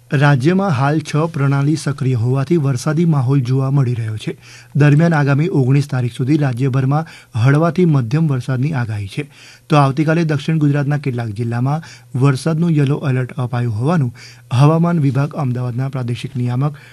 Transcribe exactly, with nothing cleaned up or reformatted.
રાજ્યમાં હાલ છ પ્રણાલી સક્રિય હોવાથી વરસાદી માહોલ જોવા મળી રહ્યો છે. દરમિયાન આગામી ઓગણીસ તારીખ સુધી રાજ્યભરમાં હળવાથી મધ્યમ વરસાદની આગાહી છે. તો આવતીકાલે દક્ષિણ ગુજરાતના કેટલાક જિલ્લામાં વરસાદનું યલો એલર્ટ અપાયું હોવાનું હવામાન વિભાગ અમદાવાદના પ્રાદેશિક નિયામક